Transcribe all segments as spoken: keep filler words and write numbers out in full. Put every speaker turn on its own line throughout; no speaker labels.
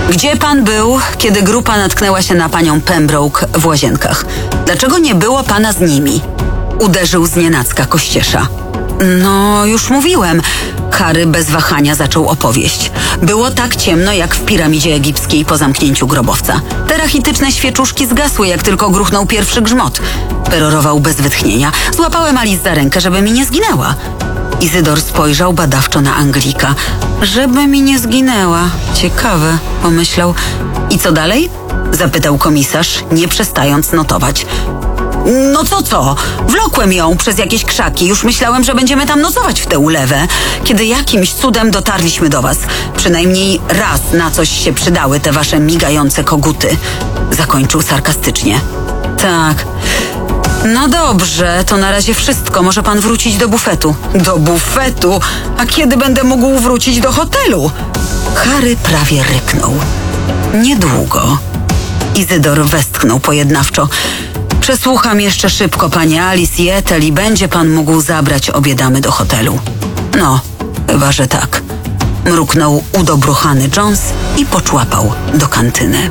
Gdzie pan był, kiedy grupa natknęła się na panią Pembroke w łazienkach? Dlaczego nie było pana z nimi? Uderzył znienacka Kościesza. No, już mówiłem. Harry bez wahania zaczął opowieść. Było tak ciemno jak w piramidzie egipskiej po zamknięciu grobowca. Te rachityczne świeczuszki zgasły, jak tylko gruchnął pierwszy grzmot. Perorował bez wytchnienia. Złapałem Alice za rękę, żeby mi nie zginęła. Izydor spojrzał badawczo na Anglika. Żeby mi nie zginęła. Ciekawe, pomyślał. I co dalej? Zapytał komisarz, nie przestając notować. No co co? Wlokłem ją przez jakieś krzaki. Już myślałem, że będziemy tam nocować w tę ulewę, kiedy jakimś cudem dotarliśmy do was. Przynajmniej raz na coś się przydały te wasze migające koguty. Zakończył sarkastycznie. Tak. No dobrze, to na razie wszystko. Może pan wrócić do bufetu. Do bufetu? A kiedy będę mógł wrócić do hotelu? Harry prawie ryknął. Niedługo. Izydor westchnął pojednawczo. Przesłucham jeszcze szybko panie Alice i Ethel i będzie pan mógł zabrać obie damy do hotelu. No, chyba że tak. Mruknął udobruchany Jones i poczłapał do kantyny.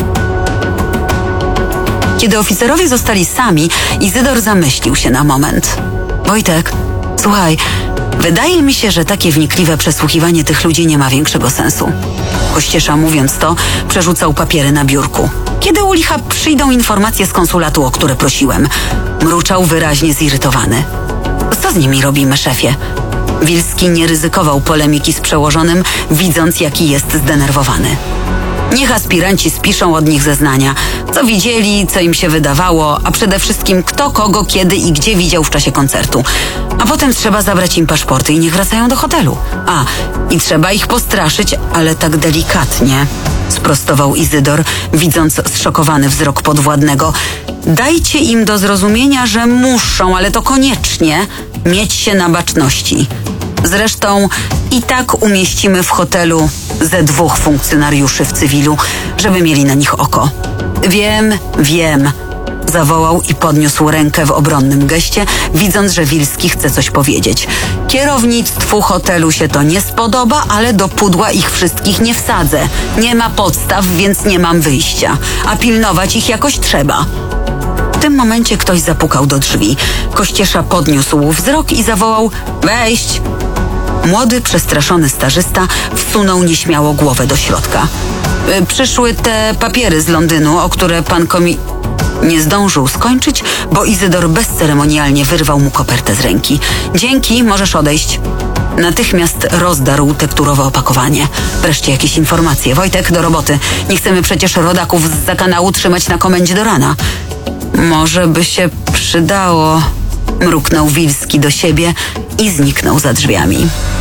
Kiedy oficerowie zostali sami, Izydor zamyślił się na moment. Wojtek, słuchaj, wydaje mi się, że takie wnikliwe przesłuchiwanie tych ludzi nie ma większego sensu. Kościesza, mówiąc to, przerzucał papiery na biurku. Kiedy u licha przyjdą informacje z konsulatu, o które prosiłem? Mruczał wyraźnie zirytowany. Co z nimi robimy, szefie? Wilski nie ryzykował polemiki z przełożonym, widząc, jaki jest zdenerwowany. Niech aspiranci spiszą od nich zeznania, co widzieli, co im się wydawało, a przede wszystkim kto, kogo, kiedy i gdzie widział w czasie koncertu. A potem trzeba zabrać im paszporty i niech wracają do hotelu. A, i trzeba ich postraszyć, ale tak delikatnie, sprostował Izydor, widząc zszokowany wzrok podwładnego. Dajcie im do zrozumienia, że muszą, ale to koniecznie, mieć się na baczności. Zresztą i tak umieścimy w hotelu ze dwóch funkcjonariuszy w cywilu, żeby mieli na nich oko. Wiem, wiem, zawołał i podniósł rękę w obronnym geście, widząc, że Wilski chce coś powiedzieć. Kierownictwu hotelu się to nie spodoba, ale do pudła ich wszystkich nie wsadzę. Nie ma podstaw, więc nie mam wyjścia, a pilnować ich jakoś trzeba. W tym momencie ktoś zapukał do drzwi. Kościesza podniósł wzrok i zawołał: wejść! Młody, przestraszony stażysta wsunął nieśmiało głowę do środka. Przyszły te papiery z Londynu, o które pan komi... Nie zdążył skończyć, bo Izydor bezceremonialnie wyrwał mu kopertę z ręki. Dzięki, możesz odejść. Natychmiast rozdarł tekturowe opakowanie. Wreszcie jakieś informacje. Wojtek, do roboty. Nie chcemy przecież rodaków z zakanału trzymać na komendzie do rana. Może by się przydało... Mruknął Wilski do siebie i zniknął za drzwiami.